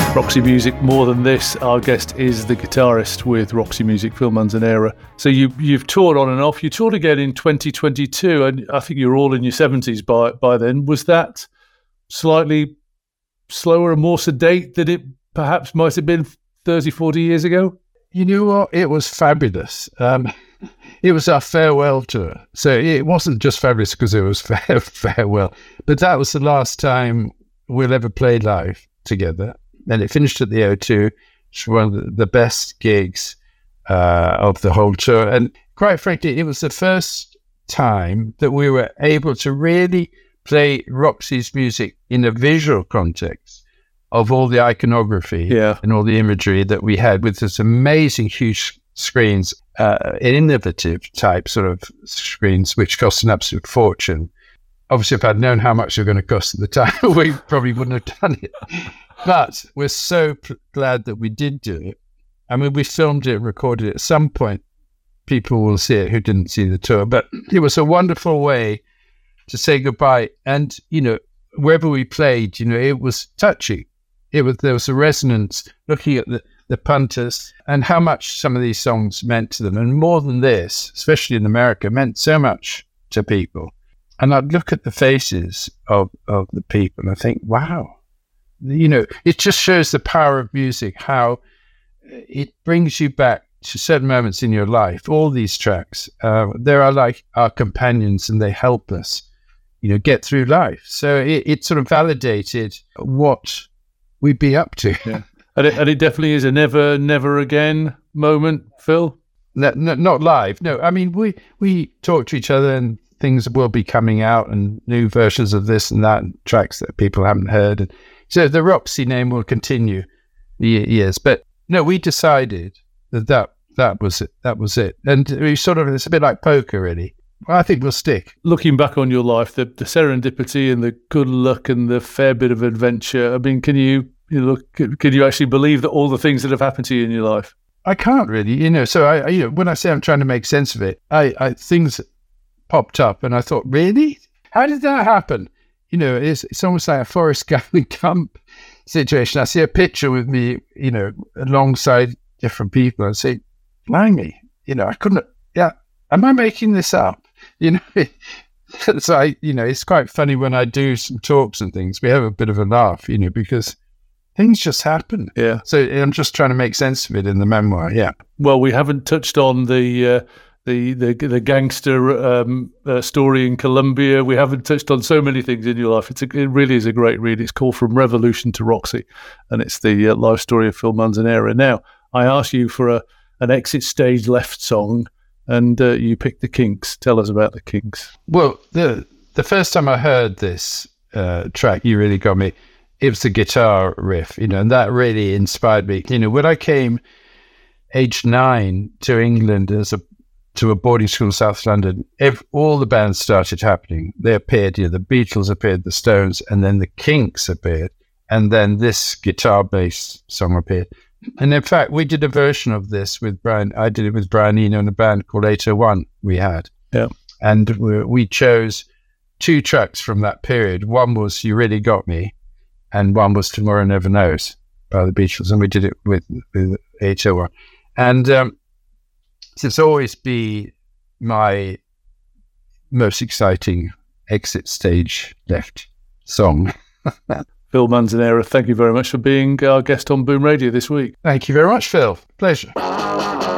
Roxy Music, More Than This. Our guest is the guitarist with Roxy Music, Phil Manzanera. So you've toured on and off. You toured again in 2022, and I think you were all in your 70s by then. Was that slightly slower and more sedate than it perhaps might have been 30, 40 years ago? You know what? It was fabulous. It was our farewell tour. So it wasn't just fabulous because it was farewell, but that was the last time we'll ever play live together. And it finished at the O2. It's one of the best gigs of the whole tour. And quite frankly, it was the first time that we were able to really play Roxy's music in a visual context of all the iconography and all the imagery that we had with this amazing huge screens, innovative type sort of screens, which cost an absolute fortune. Obviously, if I'd known how much they were going to cost at the time, we probably wouldn't have done it. But we're so glad that we did do it. I mean, we filmed it and recorded it. At some point, people will see it who didn't see the tour. But it was a wonderful way to say goodbye. And, you know, wherever we played, you know, it was touching. There was a resonance looking at the punters and how much some of these songs meant to them. And more than this, especially in America, meant so much to people. And I'd look at the faces of the people and I think, wow. You know, it just shows the power of music, how it brings you back to certain moments in your life. All these tracks, they are like our companions and they help us, you know, get through life. So it sort of validated what we'd be up to. Yeah. And it definitely is a never again moment, Phil? Not live. No, I mean, we talk to each other and things will be coming out and new versions of this and that and tracks that people haven't heard. And so the Roxy name will continue years. But no, we decided that was it. That was it. And we sort of, it's a bit like poker, really. I think we'll stick. Looking back on your life, the serendipity and the good luck and the fair bit of adventure, I mean, can you actually believe that all the things that have happened to you in your life? I can't really, you know. So I when I say I'm trying to make sense of it, I things popped up and I thought, really? How did that happen? You know, it's almost like a Forrest Gump situation. I see a picture with me, you know, alongside different people and say, blimey, you know, I couldn't, am I making this up? You know, so it's quite funny when I do some talks and things, we have a bit of a laugh, you know, because things just happen. Yeah. So I'm just trying to make sense of it in the memoir. Yeah. Well, we haven't touched on the gangster story in Colombia. We haven't touched on so many things in your life. It really is a great read. It's called From Revolution to Roxy, and it's the life story of Phil Manzanera. Now, I asked you for an exit stage left song, and you picked the Kinks. Tell us about the Kinks. Well, the first time I heard this track, You Really Got Me, it was the guitar riff, you know, and that really inspired me. You know, when I came age 9 to England to a boarding school in South London, all the bands started happening. They appeared, you know, the Beatles appeared, the Stones, and then the Kinks appeared, and then this guitar-based song appeared. And in fact, we did a version of this with Brian. I did it with Brian Eno and a band called 801 we had. Yeah. And we chose 2 tracks from that period. One was You Really Got Me, and one was Tomorrow Never Knows by the Beatles, and we did it with 801. And it's always be my most exciting exit stage left song. Phil Manzanera, thank you very much for being our guest on Boom Radio this week. Thank you very much, Phil. Pleasure.